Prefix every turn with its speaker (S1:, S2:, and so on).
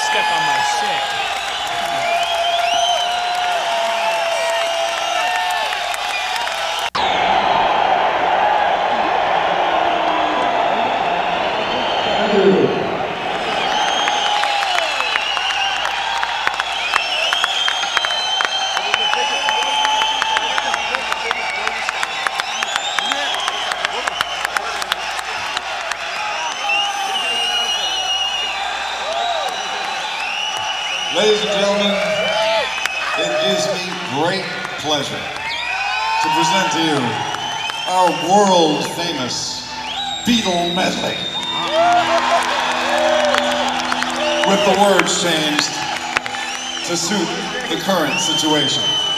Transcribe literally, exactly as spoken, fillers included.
S1: step on my shit.
S2: Ladies and gentlemen, it gives me great pleasure to present to you our world-famous Beatle medley, with the words changed to suit the current situation.